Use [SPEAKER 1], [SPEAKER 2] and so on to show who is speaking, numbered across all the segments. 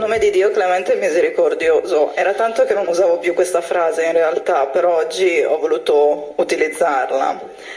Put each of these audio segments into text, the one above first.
[SPEAKER 1] nome di Dio clemente e misericordioso. Era tanto che non usavo più questa frase in realtà, però oggi ho voluto utilizzarla,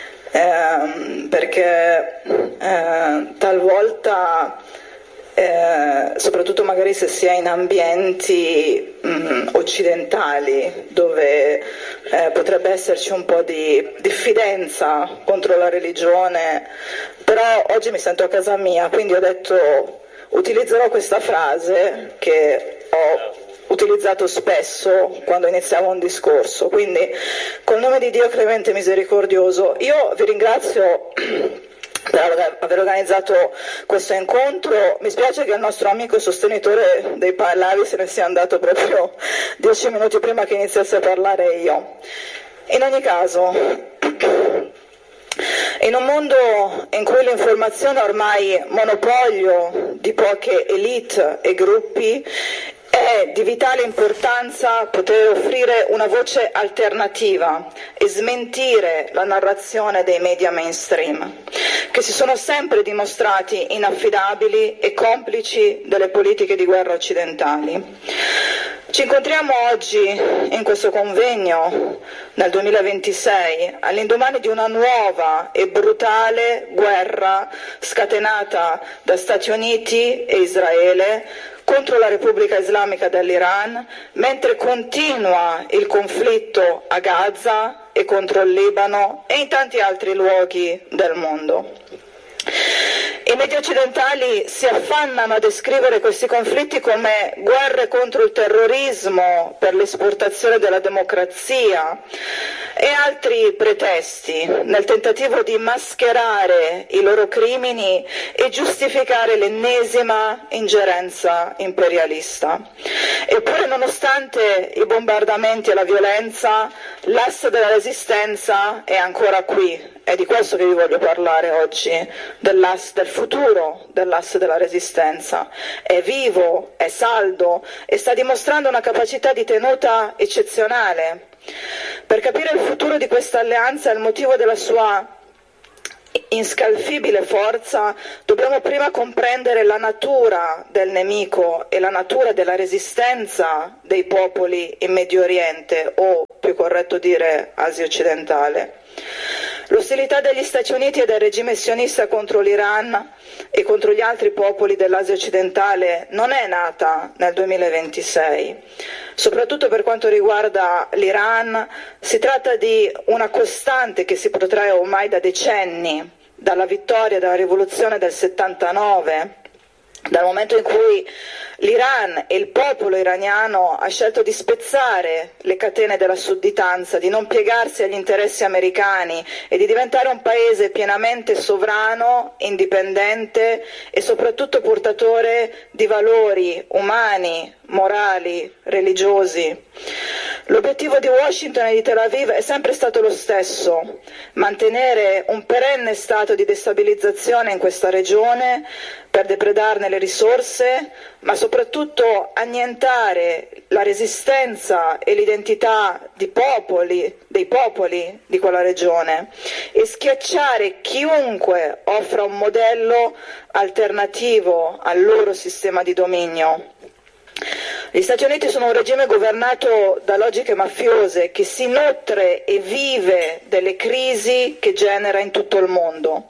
[SPEAKER 1] perché talvolta, soprattutto magari se si è in ambienti occidentali, dove potrebbe esserci un po' di diffidenza contro la religione, però oggi mi sento a casa mia, quindi ho detto utilizzerò questa frase che ho utilizzato spesso quando iniziavo un discorso. Quindi, col nome di Dio clemente e misericordioso, io vi ringrazio per aver organizzato questo incontro. Mi spiace che il nostro amico e sostenitore dei Pahlavi se ne sia andato proprio 10 minuti prima che iniziasse a parlare io. In ogni caso, in un mondo in cui l'informazione è ormai monopolio di poche elite e gruppi, è di vitale importanza poter offrire una voce alternativa e smentire la narrazione dei media mainstream, che si sono sempre dimostrati inaffidabili e complici delle politiche di guerra occidentali. Ci incontriamo oggi in questo convegno nel 2026, all'indomani di una nuova e brutale guerra scatenata da Stati Uniti e Israele contro la Repubblica Islamica dell'Iran, mentre continua il conflitto a Gaza e contro il Libano e in tanti altri luoghi del mondo. I media occidentali si affannano a descrivere questi conflitti come guerre contro il terrorismo, per l'esportazione della democrazia e altri pretesti, nel tentativo di mascherare i loro crimini e giustificare l'ennesima ingerenza imperialista. Eppure, nonostante i bombardamenti e la violenza, l'asse della resistenza è ancora qui. È di questo che vi voglio parlare oggi, del futuro dell'asse della resistenza. È vivo, è saldo e sta dimostrando una capacità di tenuta eccezionale. Per capire il futuro di questa alleanza e il motivo della sua inscalfibile forza, dobbiamo prima comprendere la natura del nemico e la natura della resistenza dei popoli in Medio Oriente, o più corretto dire Asia occidentale. L'ostilità degli Stati Uniti e del regime sionista contro l'Iran e contro gli altri popoli dell'Asia occidentale non è nata nel 2026. Soprattutto per quanto riguarda l'Iran, si tratta di una costante che si protrae ormai da decenni, dalla vittoria della rivoluzione del 79, dal momento in cui l'Iran e il popolo iraniano ha scelto di spezzare le catene della sudditanza, di non piegarsi agli interessi americani e di diventare un paese pienamente sovrano, indipendente e soprattutto portatore di valori umani, morali, religiosi. L'obiettivo di Washington e di Tel Aviv è sempre stato lo stesso: mantenere un perenne stato di destabilizzazione in questa regione per depredarne le risorse, ma soprattutto annientare la resistenza e l'identità dei popoli di quella regione e schiacciare chiunque offra un modello alternativo al loro sistema di dominio. Gli Stati Uniti sono un regime governato da logiche mafiose che si nutre e vive delle crisi che genera in tutto il mondo.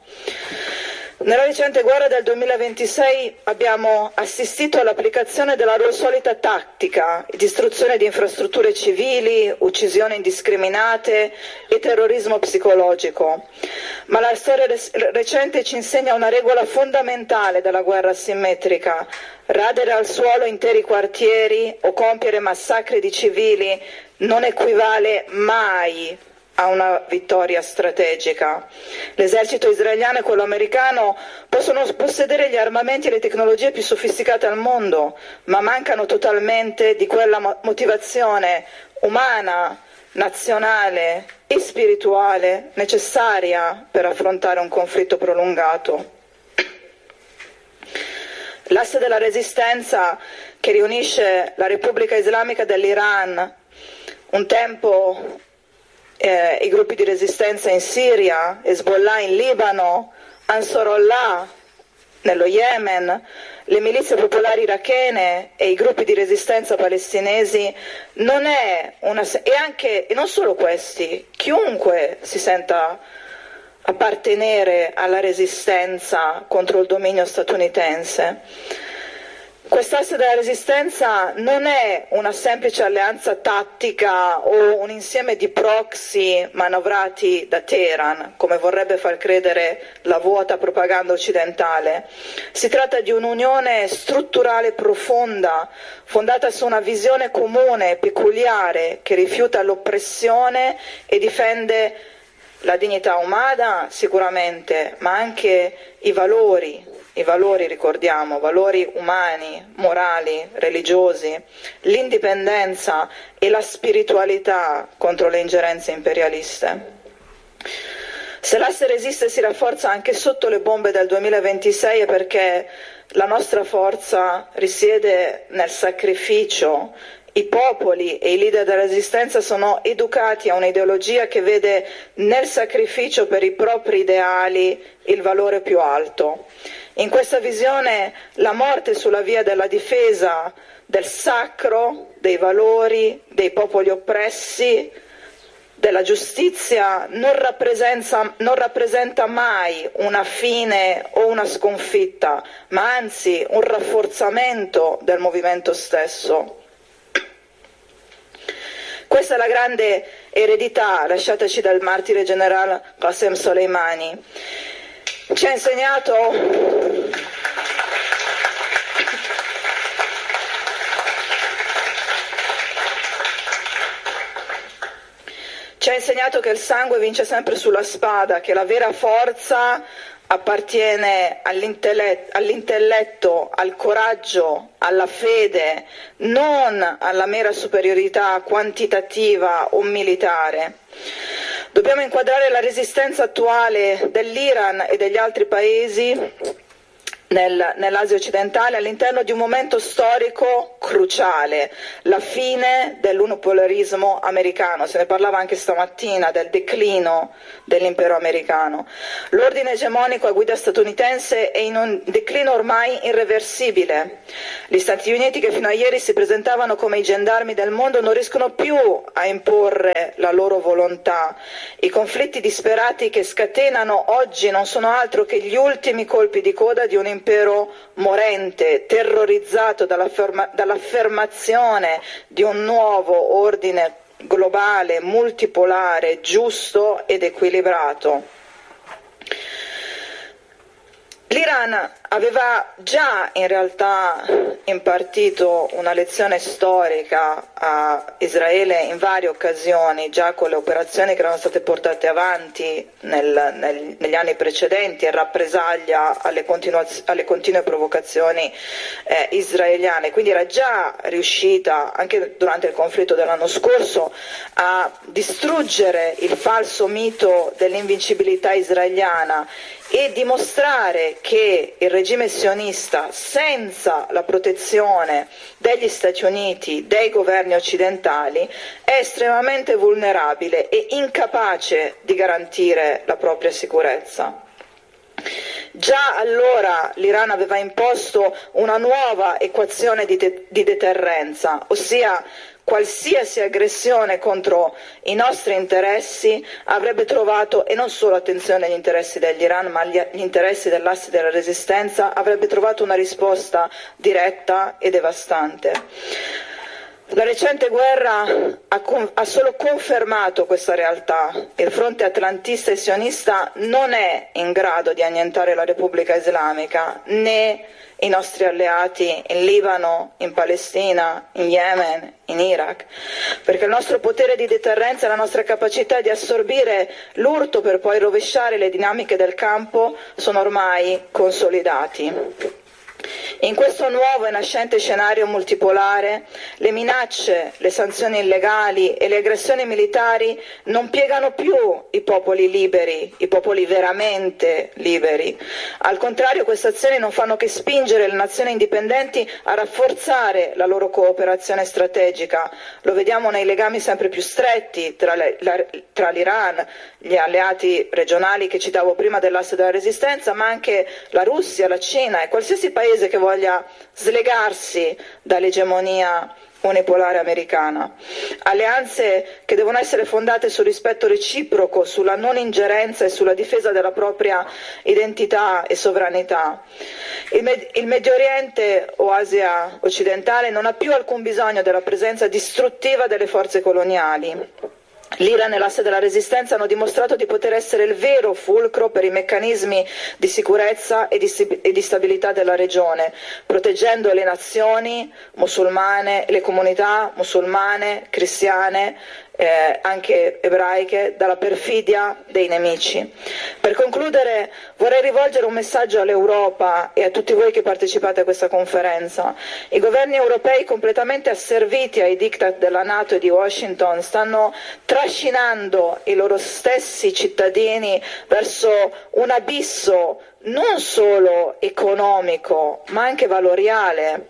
[SPEAKER 1] Nella recente guerra del 2026 abbiamo assistito all'applicazione della loro solita tattica: distruzione di infrastrutture civili, uccisioni indiscriminate e terrorismo psicologico. Ma la storia recente ci insegna una regola fondamentale della guerra asimmetrica: radere al suolo interi quartieri o compiere massacri di civili non equivale mai a una vittoria strategica. L'esercito israeliano e quello americano possono possedere gli armamenti e le tecnologie più sofisticate al mondo, ma mancano totalmente di quella motivazione umana, nazionale e spirituale necessaria per affrontare un conflitto prolungato. L'asse della resistenza, che riunisce la Repubblica Islamica dell'Iran, un tempo i gruppi di resistenza in Siria, Hezbollah in Libano, Ansarullah nello Yemen, le milizie popolari irachene e i gruppi di resistenza palestinesi non è e non solo questi, chiunque si senta appartenere alla resistenza contro il dominio statunitense. Quest'asse della resistenza non è una semplice alleanza tattica o un insieme di proxy manovrati da Teheran, come vorrebbe far credere la vuota propaganda occidentale. Si tratta di un'unione strutturale profonda, fondata su una visione comune e peculiare che rifiuta l'oppressione e difende la dignità umana sicuramente, ma anche i valori, ricordiamo, valori umani, morali, religiosi, l'indipendenza e la spiritualità contro le ingerenze imperialiste. Se l'asse resiste e si rafforza anche sotto le bombe del 2026 è perché la nostra forza risiede nel sacrificio. I popoli e i leader della resistenza sono educati a un'ideologia che vede nel sacrificio per i propri ideali il valore più alto. In questa visione la morte sulla via della difesa del sacro, dei valori, dei popoli oppressi, della giustizia non rappresenta mai una fine o una sconfitta, ma anzi un rafforzamento del movimento stesso. Questa è la grande eredità lasciataci dal martire generale Qasem Soleimani. Ci ha insegnato che il sangue vince sempre sulla spada, che la vera forza appartiene all'intelletto, al coraggio, alla fede, non alla mera superiorità quantitativa o militare. Dobbiamo inquadrare la resistenza attuale dell'Iran e degli altri paesi nell'Asia occidentale all'interno di un momento storico cruciale, la fine dell'unipolarismo americano. Se ne parlava anche stamattina del declino dell'impero americano. L'ordine egemonico a guida statunitense è in un declino ormai irreversibile. Gli Stati Uniti, che fino a ieri si presentavano come i gendarmi del mondo, non riescono più a imporre la loro volontà. I conflitti disperati che scatenano oggi non sono altro che gli ultimi colpi di coda di un impero morente, terrorizzato dall'affermazione di un nuovo ordine globale, multipolare, giusto ed equilibrato. L'Iran aveva già in realtà impartito una lezione storica a Israele in varie occasioni, già con le operazioni che erano state portate avanti negli anni precedenti in rappresaglia alle continue provocazioni israeliane. Quindi era già riuscita, anche durante il conflitto dell'anno scorso, a distruggere il falso mito dell'invincibilità israeliana e dimostrare che il regime sionista, senza la protezione degli Stati Uniti, dei governi occidentali, è estremamente vulnerabile e incapace di garantire la propria sicurezza. Già allora l'Iran aveva imposto una nuova equazione di deterrenza, ossia qualsiasi aggressione contro i nostri interessi avrebbe trovato, e non solo attenzione agli interessi dell'Iran, ma agli interessi dell'asse della resistenza, avrebbe trovato una risposta diretta e devastante. La recente guerra ha solo confermato questa realtà. Il fronte atlantista e sionista non è in grado di annientare la Repubblica Islamica, né i nostri alleati in Libano, in Palestina, in Yemen, in Iraq, perché il nostro potere di deterrenza e la nostra capacità di assorbire l'urto per poi rovesciare le dinamiche del campo sono ormai consolidati. In questo nuovo e nascente scenario multipolare, le minacce, le sanzioni illegali e le aggressioni militari non piegano più i popoli liberi, i popoli veramente liberi. Al contrario, queste azioni non fanno che spingere le nazioni indipendenti a rafforzare la loro cooperazione strategica. Lo vediamo nei legami sempre più stretti tra l'Iran, gli alleati regionali che citavo prima dell'asse della resistenza, ma anche la Russia, la Cina e qualsiasi paese che voglia voglia slegarsi dall'egemonia unipolare americana. Alleanze che devono essere fondate sul rispetto reciproco, sulla non ingerenza e sulla difesa della propria identità e sovranità. Il Medio Oriente o Asia occidentale non ha più alcun bisogno della presenza distruttiva delle forze coloniali. L'Iran e l'asse della resistenza hanno dimostrato di poter essere il vero fulcro per i meccanismi di sicurezza e di stabilità della regione, proteggendo le nazioni musulmane, le comunità musulmane, cristiane, anche ebraiche, dalla perfidia dei nemici. Per concludere vorrei rivolgere un messaggio all'Europa e a tutti voi che partecipate a questa conferenza. I governi europei, completamente asserviti ai diktat della NATO e di Washington, stanno trascinando i loro stessi cittadini verso un abisso non solo economico ma anche valoriale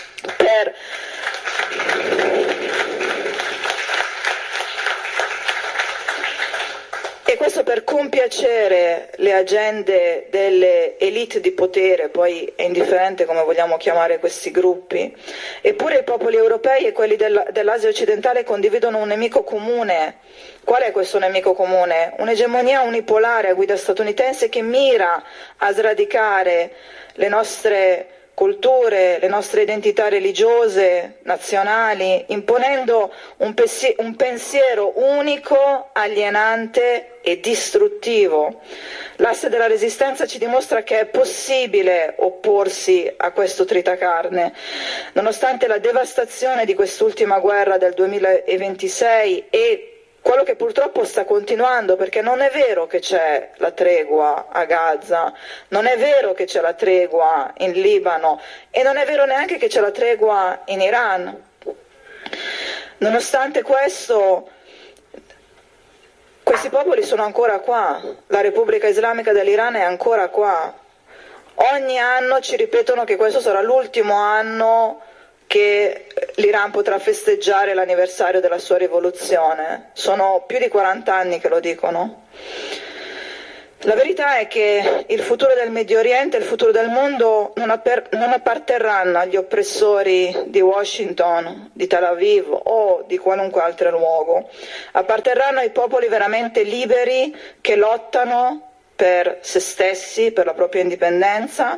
[SPEAKER 1] e questo per compiacere le agende delle elite di potere, poi è indifferente come vogliamo chiamare questi gruppi. Eppure i popoli europei e quelli dell'Asia occidentale condividono un nemico comune. Qual è questo nemico comune? Un'egemonia unipolare a guida statunitense che mira a sradicare le nostre culture, le nostre identità religiose, nazionali, imponendo un pensiero unico, alienante e distruttivo. L'asse della resistenza ci dimostra che è possibile opporsi a questo tritacarne. Nonostante la devastazione di quest'ultima guerra del 2026 e quello che purtroppo sta continuando, perché non è vero che c'è la tregua a Gaza, non è vero che c'è la tregua in Libano e non è vero neanche che c'è la tregua in Iran. Nonostante questo, questi popoli sono ancora qua, la Repubblica Islamica dell'Iran è ancora qua. Ogni anno ci ripetono che questo sarà l'ultimo anno che l'Iran potrà festeggiare l'anniversario della sua rivoluzione. Sono più di 40 anni che lo dicono. La verità è che il futuro del Medio Oriente, il futuro del mondo non apparterranno agli oppressori di Washington, di Tel Aviv o di qualunque altro luogo. Apparterranno ai popoli veramente liberi che lottano per se stessi, per la propria indipendenza.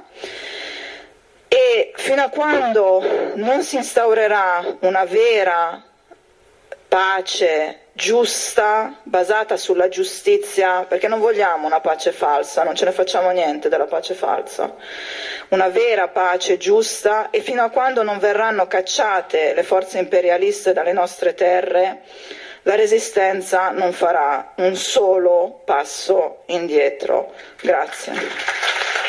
[SPEAKER 1] E fino a quando non si instaurerà una vera pace giusta, basata sulla giustizia, perché non vogliamo una pace falsa, non ce ne facciamo niente della pace falsa, una vera pace giusta, e fino a quando non verranno cacciate le forze imperialiste dalle nostre terre, la resistenza non farà un solo passo indietro. Grazie.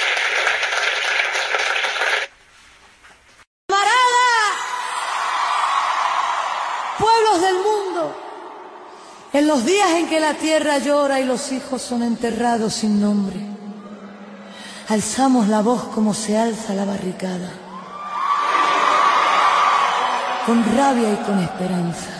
[SPEAKER 2] Pueblos del mundo, en los días en que la tierra llora y los hijos son enterrados sin nombre, alzamos la voz como se alza la barricada, con rabia y con esperanza.